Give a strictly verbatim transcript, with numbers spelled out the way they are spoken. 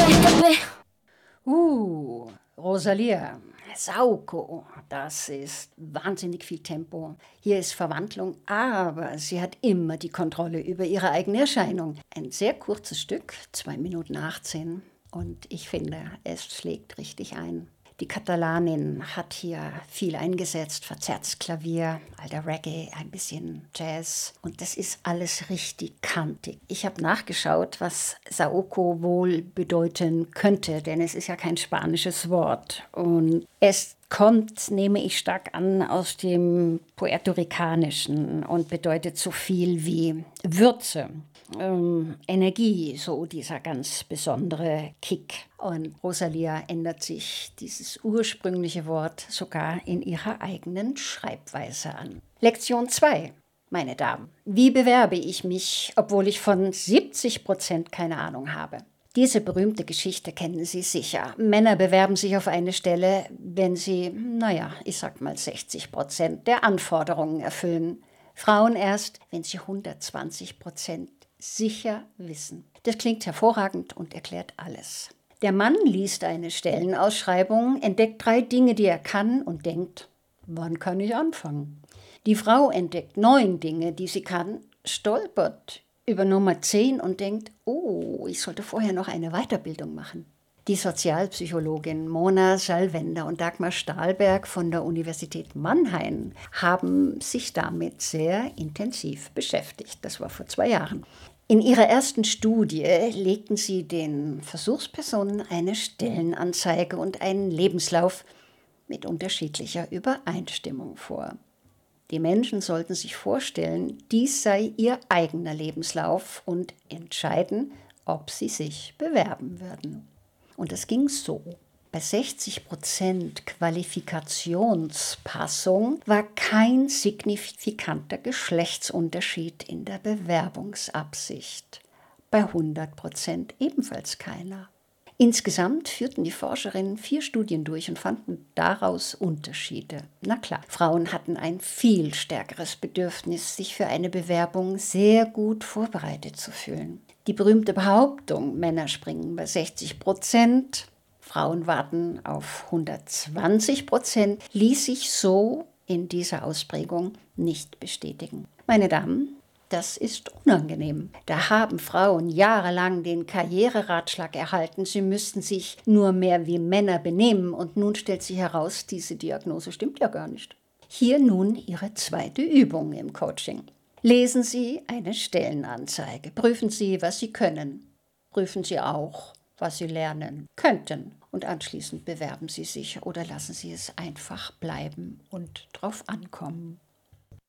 Uh, Rosalia, Sauko, das ist wahnsinnig viel Tempo. Hier ist Verwandlung, aber sie hat immer die Kontrolle über ihre eigene Erscheinung. Ein sehr kurzes Stück, zwei Minuten achtzehn, und ich finde, es schlägt richtig ein. Die Katalanin hat hier viel eingesetzt, verzerrtes Klavier, alter Reggae, ein bisschen Jazz. Und das ist alles richtig kantig. Ich habe nachgeschaut, was Saoko wohl bedeuten könnte, denn es ist ja kein spanisches Wort. Und es kommt, nehme ich stark an, aus dem Puerto-Ricanischen und bedeutet so viel wie Würze. Ähm, Energie, so dieser ganz besondere Kick. Und Rosalia ändert sich dieses ursprüngliche Wort sogar in ihrer eigenen Schreibweise an. Lektion zwei, meine Damen. Wie bewerbe ich mich, obwohl ich von siebzig Prozent keine Ahnung habe? Diese berühmte Geschichte kennen Sie sicher. Männer bewerben sich auf eine Stelle, wenn sie, naja, ich sag mal sechzig Prozent der Anforderungen erfüllen. Frauen erst, wenn sie hundertzwanzig Prozent sicher wissen. Das klingt hervorragend und erklärt alles. Der Mann liest eine Stellenausschreibung, entdeckt drei Dinge, die er kann und denkt, wann kann ich anfangen? Die Frau entdeckt neun Dinge, die sie kann, stolpert über Nummer zehn und denkt, oh, ich sollte vorher noch eine Weiterbildung machen. Die Sozialpsychologin Mona Salvender und Dagmar Stahlberg von der Universität Mannheim haben sich damit sehr intensiv beschäftigt. Das war vor zwei Jahren. In ihrer ersten Studie legten sie den Versuchspersonen eine Stellenanzeige und einen Lebenslauf mit unterschiedlicher Übereinstimmung vor. Die Menschen sollten sich vorstellen, dies sei ihr eigener Lebenslauf und entscheiden, ob sie sich bewerben würden. Und es ging so. Bei sechzig Prozent Qualifikationspassung war kein signifikanter Geschlechtsunterschied in der Bewerbungsabsicht. Bei hundert Prozent ebenfalls keiner. Insgesamt führten die Forscherinnen vier Studien durch und fanden daraus Unterschiede. Na klar, Frauen hatten ein viel stärkeres Bedürfnis, sich für eine Bewerbung sehr gut vorbereitet zu fühlen. Die berühmte Behauptung, Männer springen bei sechzig Prozent, Frauen warten auf hundertzwanzig Prozent, ließ sich so in dieser Ausprägung nicht bestätigen. Meine Damen, das ist unangenehm. Da haben Frauen jahrelang den Karriereratschlag erhalten, sie müssten sich nur mehr wie Männer benehmen, und nun stellt sich heraus, diese Diagnose stimmt ja gar nicht. Hier nun Ihre zweite Übung im Coaching. Lesen Sie eine Stellenanzeige. Prüfen Sie, was Sie können. Prüfen Sie auch, was Sie lernen könnten. Und anschließend bewerben Sie sich oder lassen Sie es einfach bleiben und drauf ankommen.